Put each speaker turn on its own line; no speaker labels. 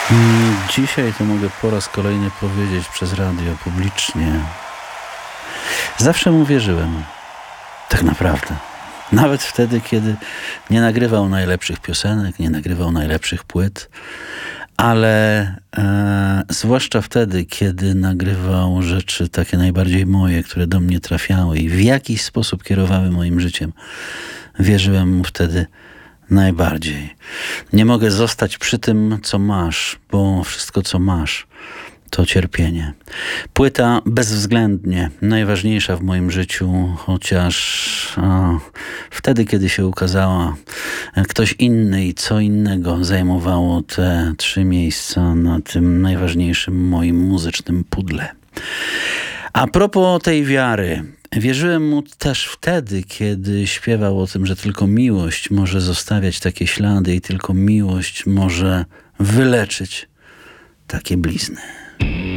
Dzisiaj to mogę po raz kolejny powiedzieć przez radio publicznie. Zawsze mu wierzyłem. Tak naprawdę. Nawet wtedy, kiedy nie nagrywał najlepszych piosenek, nie nagrywał najlepszych płyt, ale zwłaszcza wtedy, kiedy nagrywał rzeczy takie najbardziej moje, które do mnie trafiały i w jakiś sposób kierowały moim życiem, wierzyłem mu wtedy najbardziej. Nie mogę zostać przy tym, co masz, bo wszystko, co masz, to cierpienie. Płyta bezwzględnie najważniejsza w moim życiu, chociaż wtedy, kiedy się ukazała, ktoś inny i co innego zajmowało te 3 miejsca na tym najważniejszym moim muzycznym pudle. A propos tej wiary, wierzyłem mu też wtedy, kiedy śpiewał o tym, że tylko miłość może zostawiać takie ślady i tylko miłość może wyleczyć takie blizny.